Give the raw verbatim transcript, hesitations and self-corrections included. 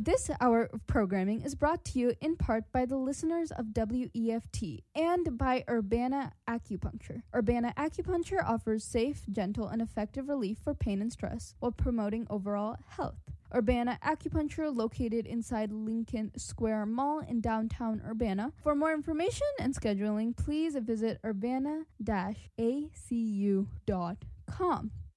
This hour of programming is brought to you in part by the listeners of W E F T and by Urbana Acupuncture. Urbana Acupuncture offers safe, gentle, and effective relief for pain and stress while promoting overall health. Urbana Acupuncture, located inside Lincoln Square Mall in downtown Urbana. For more information and scheduling, please visit urbana dash a c u dot com.